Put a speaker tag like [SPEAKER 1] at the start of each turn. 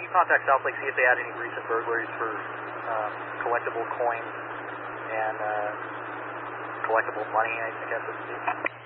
[SPEAKER 1] you contact Southlake, see if they had any recent burglaries for collectible coins and collectible money, I guess it's